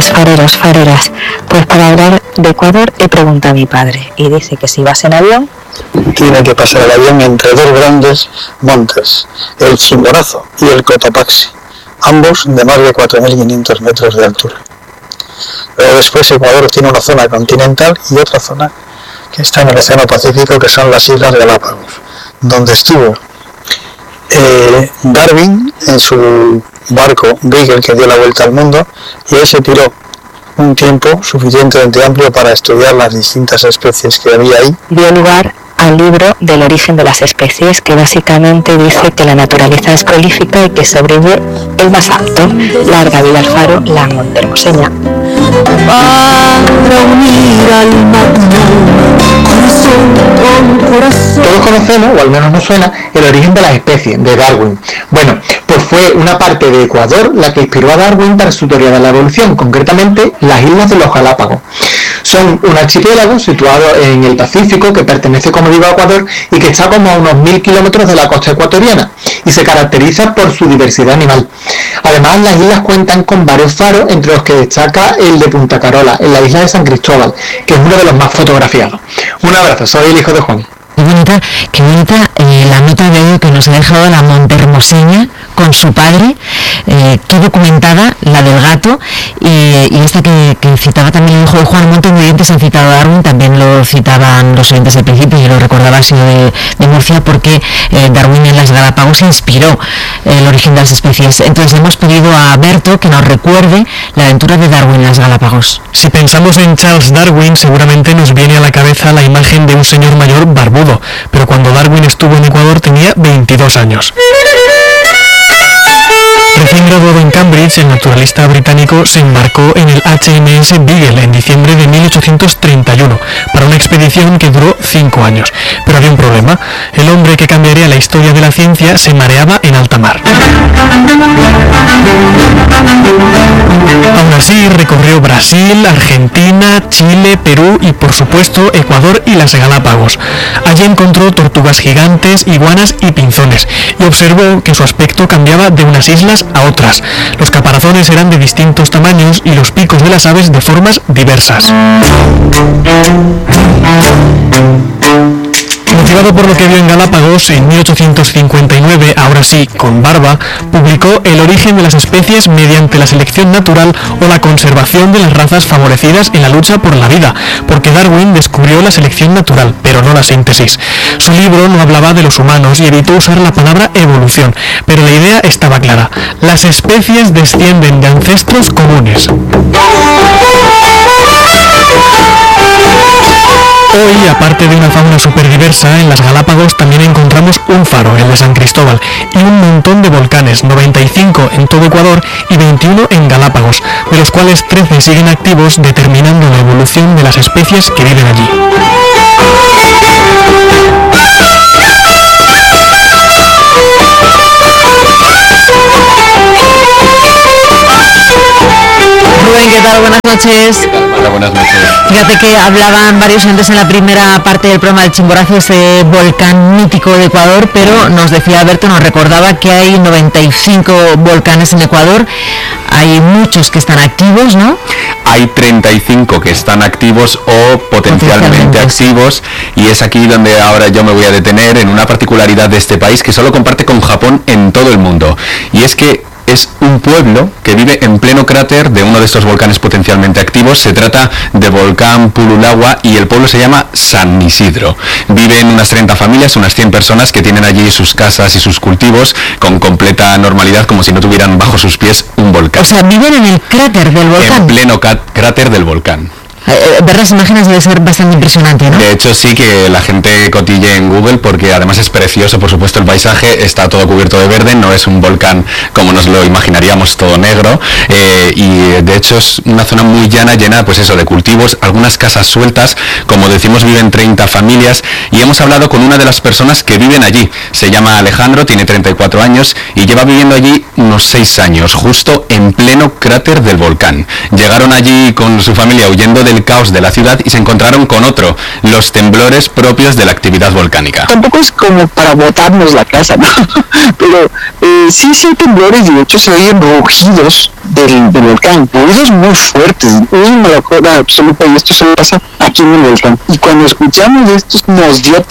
días, fareros, fareras. Pues para hablar de Ecuador he preguntado a mi padre y dice que si vas en avión... Tiene que pasar el avión entre dos grandes montes, el Chimborazo y el Cotopaxi, ambos de más de 4.500 metros de altura. Luego después Ecuador tiene una zona continental y otra zona que está en el Océano Pacífico, que son las Islas Galápagos, donde estuvo Darwin en su barco Beagle, que dio la vuelta al mundo, y ahí se tiró un tiempo suficientemente amplio para estudiar las distintas especies que había ahí. Dio lugar al libro del origen de las especies, que básicamente dice que la naturaleza es prolífica y que sobrevive el más apto. Larga vida al faro, la montermoseña. Para unir alma con corazón. Todos conocemos, o al menos nos suena, el origen de las especies, de Darwin. Bueno, pues fue una parte de Ecuador la que inspiró a Darwin para su teoría de la evolución, concretamente las Islas de los Galápagos. Son un archipiélago situado en el Pacífico que pertenece, como digo, a Ecuador y que está como a unos 1.000 kilómetros de la costa ecuatoriana y se caracteriza por su diversidad animal. Además, las islas cuentan con varios faros, entre los que destaca el de Punta Carola, en la isla de San Cristóbal, que es uno de los más fotografiados. Un abrazo, soy el hijo de Juan. Qué bonita la nota de audio que nos ha dejado la montermoseña con su padre, qué documentada, la del gato, y esta que citaba también el hijo de Juan. Un montón de oyentes han citado a Darwin, también lo citaban los oyentes del principio, y lo recordaba así de Murcia, porque Darwin en las Galápagos inspiró el origen de las especies. Entonces hemos pedido a Berto que nos recuerde la aventura de Darwin en las Galápagos. Si pensamos en Charles Darwin, seguramente nos viene a la cabeza la imagen de un señor mayor barbudo, pero cuando Darwin estuvo en Ecuador tenía 22 años. Recién graduado en Cambridge, el naturalista británico se embarcó en el HMS Beagle en diciembre de 1831 para una expedición que duró 5 años. Pero había un problema: el hombre que cambiaría la historia de la ciencia se mareaba en alta mar. Aún así, recorrió Brasil, Argentina, Chile, Perú y, por supuesto, Ecuador y las Galápagos. Allí encontró tortugas gigantes, iguanas y pinzones, y observó que su aspecto cambiaba de unas islas a otras. Los caparazones eran de distintos tamaños y los picos de las aves de formas diversas. Motivado por lo que vio en Galápagos, en 1859, ahora sí, con barba, publicó El origen de las especies mediante la selección natural o la conservación de las razas favorecidas en la lucha por la vida, porque Darwin descubrió la selección natural, pero no la síntesis. Su libro no hablaba de los humanos y evitó usar la palabra evolución, pero la idea estaba clara: las especies descienden de ancestros comunes. Hoy, aparte de una fauna superdiversa, en las Galápagos también encontramos un faro, el de San Cristóbal, y un montón de volcanes, 95 en todo Ecuador y 21 en Galápagos, de los cuales 13 siguen activos, determinando la evolución de las especies que viven allí. Rubén, ¿qué tal? Buenas noches. Hola, buenas noches. Fíjate que hablaban varios antes en la primera parte del programa del Chimborazo, ese volcán mítico de Ecuador, pero nos decía Alberto, nos recordaba que hay 95 volcanes en Ecuador, hay muchos que están activos, ¿no? Hay 35 que están activos o potencialmente activos, y es aquí donde ahora yo me voy a detener en una particularidad de este país que solo comparte con Japón en todo el mundo, y es que es un pueblo que vive en pleno cráter de uno de estos volcanes potencialmente activos. Se trata de volcán Pululagua y el pueblo se llama San Isidro. Viven unas 30 familias, unas 100 personas que tienen allí sus casas y sus cultivos con completa normalidad, como si no tuvieran bajo sus pies un volcán. O sea, viven en el cráter del volcán. En pleno cráter del volcán. Ver las imágenes debe ser bastante impresionante, ¿no? De hecho, sí, que la gente cotille en Google, porque además es precioso, por supuesto, el paisaje, está todo cubierto de verde, no es un volcán como nos lo imaginaríamos, todo negro, y de hecho es una zona muy llana, llena, pues eso, de cultivos, algunas casas sueltas, como decimos, viven 30 familias, y hemos hablado con una de las personas que viven allí. Se llama Alejandro, tiene 34 años, y lleva viviendo allí unos 6 años, justo en pleno cráter del volcán. Llegaron allí con su familia huyendo de del caos de la ciudad y se encontraron con otro, los temblores propios de la actividad volcánica. Tampoco es como para botarnos la casa, ¿no? Pero sí hay temblores y de hecho se oyen rugidos del volcán, rugidos muy fuertes, es una locura absoluta y esto solo pasa aquí en el volcán. Y cuando escuchamos esto nos dio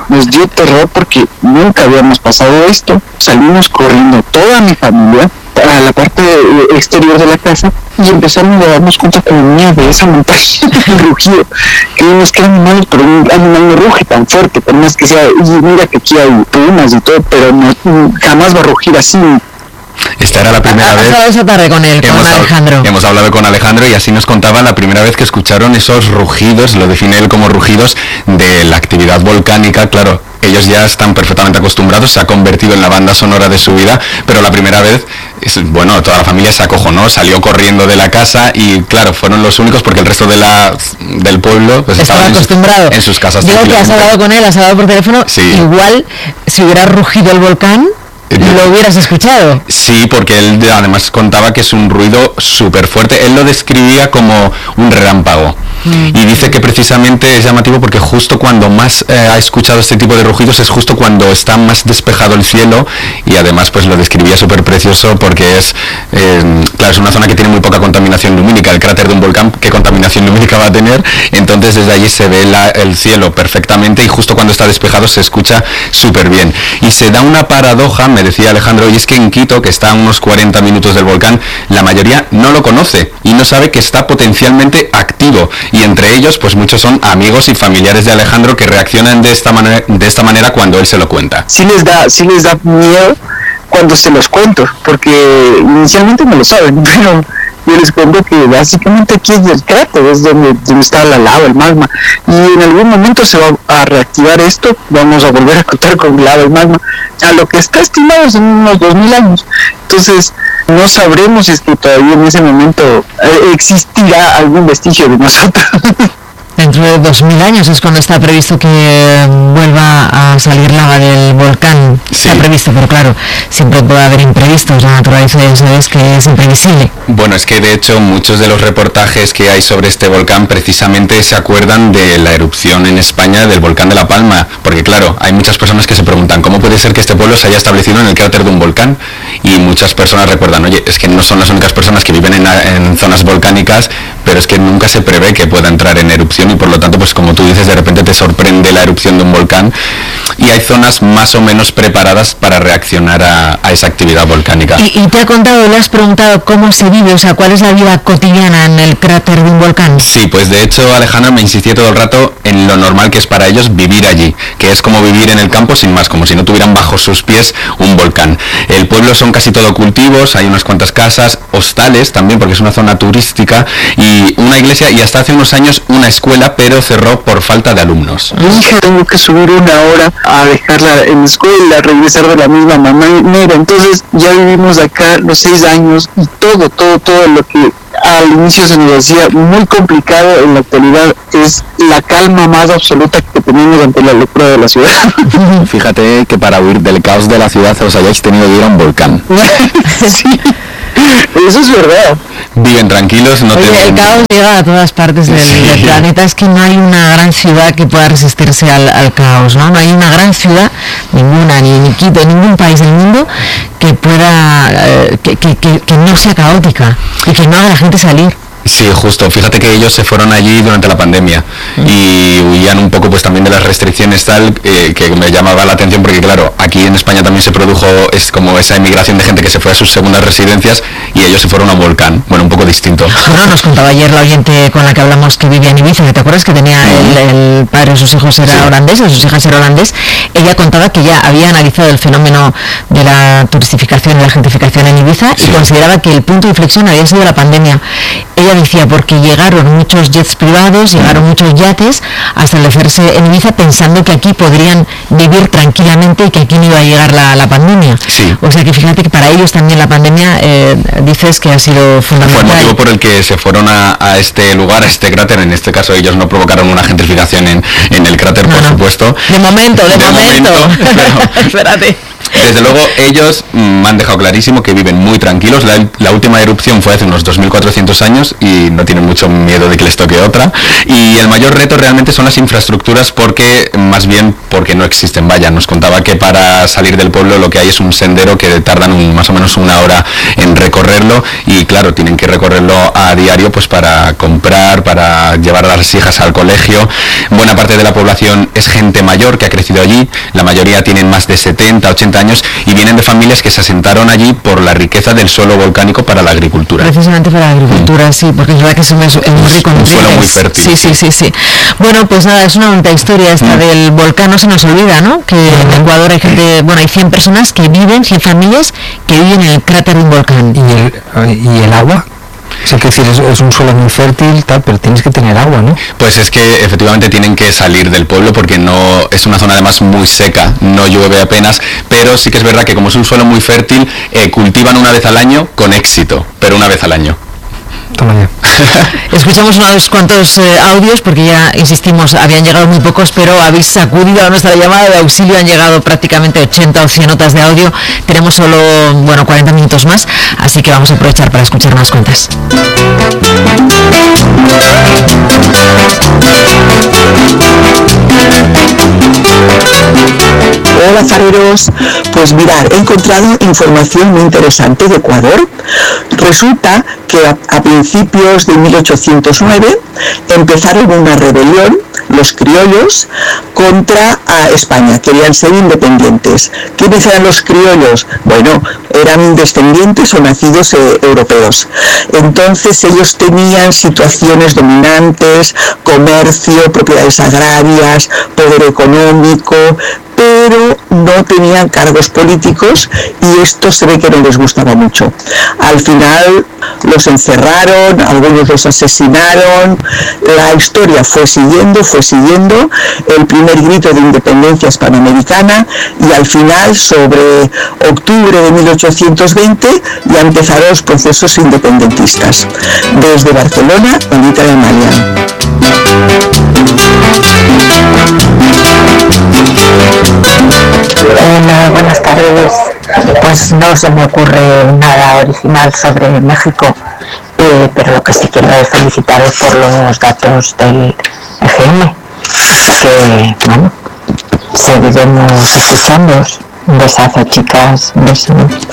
terror porque nunca habíamos pasado esto. Salimos corriendo toda mi familia a la parte exterior de la casa y empezamos a darnos cuenta que venía de esa montaña el rugido. Creímos que eran animales, pero un animal no ruge tan fuerte, por más que sea, y mira que aquí hay pumas y todo, pero no, jamás va a rugir así. Esta era la primera vez. Esa tarde con Alejandro. Hemos hablado con Alejandro y así nos contaba la primera vez que escucharon esos rugidos, lo define él como rugidos de la actividad volcánica. Claro, ellos ya están perfectamente acostumbrados, se ha convertido en la banda sonora de su vida, pero la primera vez, bueno, toda la familia se acojonó, salió corriendo de la casa y claro, fueron los únicos porque el resto del pueblo pues, estaba acostumbrado en sus casas. Digo que has hablado con él, has hablado por teléfono, sí. Igual si hubiera rugido el volcán lo hubieras escuchado. Sí, porque él además contaba que es un ruido súper fuerte. Él lo describía como un relámpago. Y dice que precisamente es llamativo porque justo cuando más ha escuchado este tipo de rugidos es justo cuando está más despejado el cielo, y además pues lo describía súper precioso porque es, claro, es una zona que tiene muy poca contaminación lumínica. El cráter de un volcán, ¿qué contaminación lumínica va a tener? Entonces desde allí se ve el cielo perfectamente y justo cuando está despejado se escucha súper bien. Y se da una paradoja, me decía Alejandro, y es que en Quito, que está a unos 40 minutos del volcán, la mayoría no lo conoce y no sabe que está potencialmente activo. Y entre ellos, pues muchos son amigos y familiares de Alejandro que reaccionan de esta manera cuando él se lo cuenta. Sí les da miedo cuando se los cuento, porque inicialmente no lo saben, pero yo les cuento que básicamente aquí es el cráter, es donde está la lava, el magma, y en algún momento se va a reactivar esto, vamos a volver a contar con lava y magma, a lo que está estimado en unos 2000 años. Entonces no sabremos si es que todavía en ese momento existirá algún vestigio de nosotros. Dentro de 2000 años es cuando está previsto que vuelva a salir lava del volcán. Sí. Está previsto, pero claro, siempre puede haber imprevistos. La naturaleza ya sabes que es imprevisible. Bueno, es que de hecho muchos de los reportajes que hay sobre este volcán precisamente se acuerdan de la erupción en España del volcán de La Palma, porque claro, hay muchas personas que se preguntan ¿cómo puede ser que este pueblo se haya establecido en el cráter de un volcán? Y muchas personas recuerdan, oye, es que no son las únicas personas que viven en zonas volcánicas, pero es que nunca se prevé que pueda entrar en erupción y por lo tanto, pues como tú dices, de repente te sorprende la erupción de un volcán y hay zonas más o menos preparadas para reaccionar a esa actividad volcánica. ¿Y te ha contado, le has preguntado cómo se vive, o sea, cuál es la vida cotidiana en el cráter de un volcán? Sí, pues de hecho Alejandro me insistía todo el rato en lo normal que es para ellos vivir allí, que es como vivir en el campo sin más, como si no tuvieran bajo sus pies un volcán. El pueblo son casi todo cultivos, hay unas cuantas casas, hostales también porque es una zona turística y una iglesia y hasta hace unos años una escuela, pero cerró por falta de alumnos. Mi hija tengo que subir una hora a dejarla en la escuela, regresar de la misma manera, entonces ya vivimos acá los 6 años y todo lo que al inicio se nos hacía muy complicado en la actualidad es la calma más absoluta que tenemos ante la locura de la ciudad. Fíjate que para huir del caos de la ciudad os hayáis tenido que ir a un volcán. Sí, eso es verdad. Viven tranquilos, no el caos llega a todas partes del planeta, es que no hay una gran ciudad que pueda resistirse al caos, ¿no? No hay una gran ciudad, ninguna, ni Quito, ningún país del mundo que pueda, que no sea caótica y que no haga a la gente salir. Sí, justo. Fíjate que ellos se fueron allí durante la pandemia y huían un poco pues también de las restricciones tal, que me llamaba la atención porque claro, aquí en España también se produjo es como esa emigración de gente que se fue a sus segundas residencias y ellos se fueron a un volcán. Bueno, un poco distinto. Bueno, nos contaba ayer la oyente con la que hablamos que vivía en Ibiza, ¿te acuerdas que tenía el padre de sus hijos era holandés, de sus hijas era holandés? Ella contaba que ya había analizado el fenómeno de la turistificación y la gentrificación en Ibiza y consideraba que el punto de inflexión había sido la pandemia. Ella decía porque llegaron muchos jets privados, llegaron muchos yates a establecerse en Ibiza pensando que aquí podrían vivir tranquilamente y que aquí no iba a llegar la pandemia. Sí. O sea que fíjate que para ellos también la pandemia dices que ha sido fundamental. Fue el motivo por el que se fueron a este lugar, a este cráter. En este caso ellos no provocaron una gentrificación en el cráter, por supuesto. De momento. Pero, espérate. Desde luego ellos me han dejado clarísimo que viven muy tranquilos. La última erupción fue hace unos 2400 años y no tienen mucho miedo de que les toque otra. Y el mayor reto realmente son las infraestructuras, más bien porque no existen. Vaya, nos contaba que para salir del pueblo lo que hay es un sendero que tardan más o menos una hora en recorrerlo, y claro, tienen que recorrerlo a diario pues para comprar, para llevar a las hijas al colegio. Buena parte de la población es gente mayor que ha crecido allí, la mayoría tienen más de 70, 80 años y vienen de familias que se asentaron allí por la riqueza del suelo volcánico para la agricultura. Precisamente para la agricultura, sí, porque es verdad que es muy rico en un suelo muy fértil. Sí. Bueno, pues nada, es una bonita historia esta del volcán, no se nos olvida, ¿no? Que en Ecuador hay gente, hay 100 personas que viven, 100 familias que viven en el cráter de un volcán. ¿Y el agua? O sea, que decir, es un suelo muy fértil, pero tienes que tener agua, ¿no? Pues es que efectivamente tienen que salir del pueblo porque no es una zona además muy seca, no llueve apenas, pero sí que es verdad que como es un suelo muy fértil, cultivan una vez al año con éxito, pero una vez al año. Toma ya. Escuchamos unos cuantos audios porque ya insistimos, habían llegado muy pocos, pero habéis sacudido a nuestra llamada de auxilio, han llegado prácticamente 80 o 100 notas de audio. Tenemos solo 40 minutos más, así que vamos a aprovechar para escuchar más cuentas. Hola fareros, pues mirad, he encontrado información muy interesante de Ecuador. Resulta que a principios de 1809 empezaron una rebelión, los criollos, contra España, querían ser independientes. ¿Quiénes eran los criollos? Bueno, eran descendientes o nacidos europeos. Entonces ellos tenían situaciones dominantes, comercio, propiedades agrarias, poder económico, pero no tenían cargos políticos y esto se ve que no les gustaba mucho. Al final los encerraron, algunos los asesinaron, la historia fue siguiendo, el primer grito de independencia hispanoamericana y al final, sobre octubre de 1820, ya empezaron los procesos independentistas. Desde Barcelona, Anita de Amalia. Hola, buenas tardes. Pues no se me ocurre nada original sobre México, pero lo que sí quiero es felicitaros por los datos del EGM. Así que, seguiremos escuchando. Un besazo, chicas. Un beso.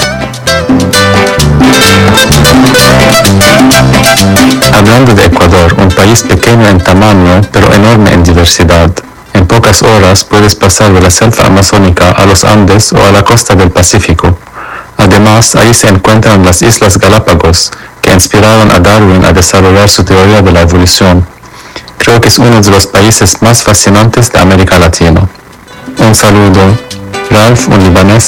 Hablando de Ecuador, un país pequeño en tamaño, pero enorme en diversidad. En pocas horas puedes pasar de la selva amazónica a los Andes o a la costa del Pacífico. Además, ahí se encuentran las Islas Galápagos, que inspiraron a Darwin a desarrollar su teoría de la evolución. Creo que es uno de los países más fascinantes de América Latina. Un saludo. Ralph, un libanés